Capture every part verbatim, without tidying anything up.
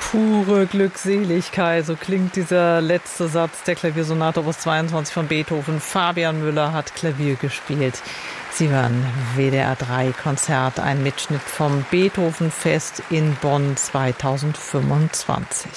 Pure Glückseligkeit, so klingt dieser letzte Satz der Klaviersonate Opus zweiundzwanzig von Beethoven. Fabian Müller hat Klavier gespielt. Sie hören W D R drei Konzert, ein Mitschnitt vom Beethoven-Fest in Bonn zweitausendfünfundzwanzig.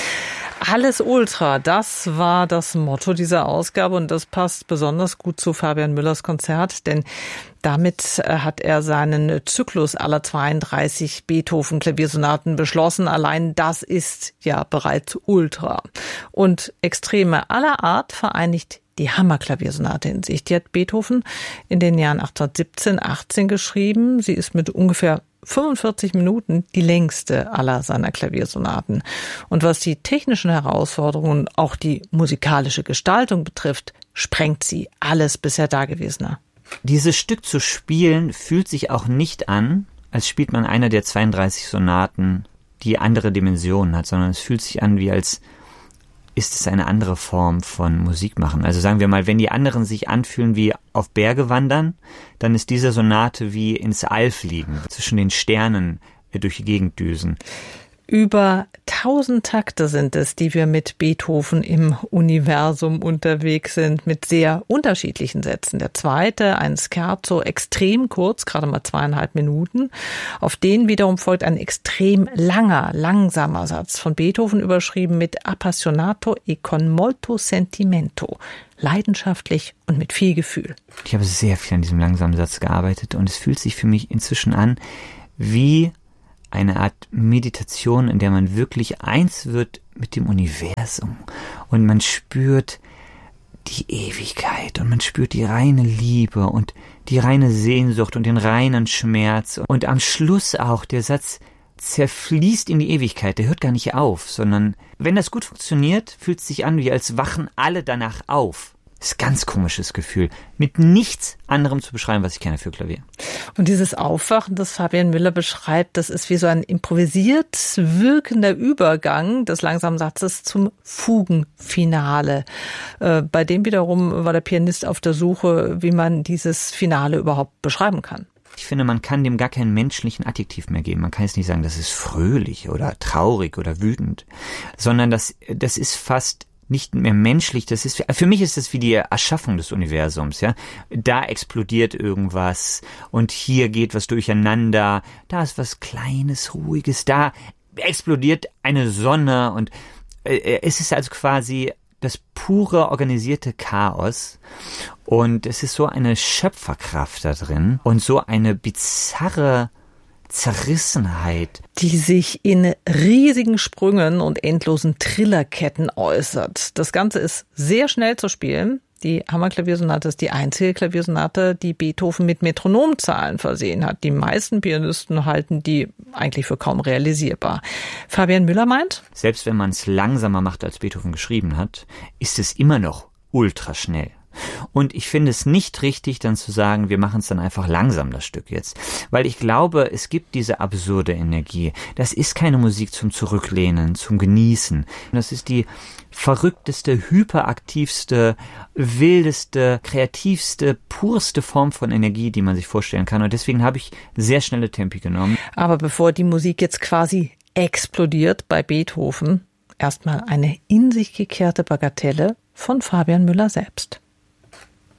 Alles Ultra, das war das Motto dieser Ausgabe und das passt besonders gut zu Fabian Müllers Konzert, denn damit hat er seinen Zyklus aller zweiunddreißig Beethoven-Klaviersonaten beschlossen. Allein das ist ja bereits Ultra. Und Extreme aller Art vereinigt die Hammerklaviersonate in sich. Die hat Beethoven in den Jahren achtzehnhundertsiebzehn, achtzehn geschrieben. Sie ist mit ungefähr fünfundvierzig Minuten die längste aller seiner Klaviersonaten. Und was die technischen Herausforderungen, auch die musikalische Gestaltung betrifft, sprengt sie alles bisher Dagewesene. Dieses Stück zu spielen fühlt sich auch nicht an, als spielt man einer der zweiunddreißig Sonaten, die andere Dimensionen hat, sondern es fühlt sich an, wie als ist es eine andere Form von Musik machen. Also sagen wir mal, wenn die anderen sich anfühlen wie auf Berge wandern, dann ist diese Sonate wie ins All fliegen, zwischen den Sternen durch die Gegend düsen. Über tausend Takte sind es, die wir mit Beethoven im Universum unterwegs sind, mit sehr unterschiedlichen Sätzen. Der zweite, ein Scherzo, extrem kurz, gerade mal zweieinhalb Minuten. Auf den wiederum folgt ein extrem langer, langsamer Satz, von Beethoven überschrieben mit Appassionato e con molto sentimento. Leidenschaftlich und mit viel Gefühl. Ich habe sehr viel an diesem langsamen Satz gearbeitet und es fühlt sich für mich inzwischen an wie eine Art Meditation, in der man wirklich eins wird mit dem Universum und man spürt die Ewigkeit und man spürt die reine Liebe und die reine Sehnsucht und den reinen Schmerz und am Schluss auch der Satz zerfließt in die Ewigkeit, der hört gar nicht auf, sondern wenn das gut funktioniert, fühlt es sich an, wie als wachen alle danach auf. Das ist ein ganz komisches Gefühl, mit nichts anderem zu beschreiben, was ich kenne für Klavier. Und dieses Aufwachen, das Fabian Müller beschreibt, das ist wie so ein improvisiert wirkender Übergang des langsamen Satzes zum Fugenfinale. Äh, bei dem wiederum war der Pianist auf der Suche, wie man dieses Finale überhaupt beschreiben kann. Ich finde, man kann dem gar keinen menschlichen Adjektiv mehr geben. Man kann jetzt nicht sagen, das ist fröhlich oder traurig oder wütend, sondern das, das ist fast nicht mehr menschlich, das ist, für mich ist das wie die Erschaffung des Universums, ja. Da explodiert irgendwas und hier geht was durcheinander, da ist was Kleines, Ruhiges, da explodiert eine Sonne und äh, es ist also quasi das pure organisierte Chaos und es ist so eine Schöpferkraft da drin und so eine bizarre Zerrissenheit, die sich in riesigen Sprüngen und endlosen Trillerketten äußert. Das Ganze ist sehr schnell zu spielen. Die Hammerklaviersonate ist die einzige Klaviersonate, die Beethoven mit Metronomzahlen versehen hat. Die meisten Pianisten halten die eigentlich für kaum realisierbar. Fabian Müller meint, selbst wenn man es langsamer macht, als Beethoven geschrieben hat, ist es immer noch ultraschnell. Und ich finde es nicht richtig, dann zu sagen, wir machen es dann einfach langsam, das Stück jetzt. Weil ich glaube, es gibt diese absurde Energie. Das ist keine Musik zum Zurücklehnen, zum Genießen. Das ist die verrückteste, hyperaktivste, wildeste, kreativste, purste Form von Energie, die man sich vorstellen kann. Und deswegen habe ich sehr schnelle Tempi genommen. Aber bevor die Musik jetzt quasi explodiert bei Beethoven, erstmal eine in sich gekehrte Bagatelle von Fabian Müller selbst.